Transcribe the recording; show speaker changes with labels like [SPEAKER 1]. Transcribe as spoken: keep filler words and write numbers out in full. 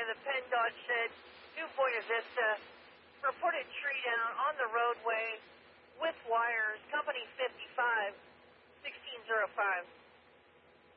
[SPEAKER 1] the PennDOT shed, New Buena Vista. Reported tree down on the roadway with wires. Company fifty-five, sixteen oh five.